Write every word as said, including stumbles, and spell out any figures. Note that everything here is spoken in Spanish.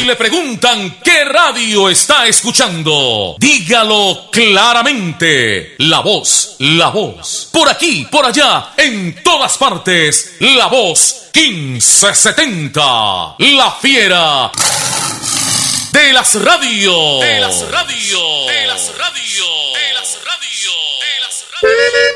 le preguntan qué radio está escuchando, dígalo claramente. La Voz, La Voz. Por aquí, por allá, en todas partes. La Voz quince setenta. La fiera de las radios. De las radios. De las radios. De las radios. De las radios.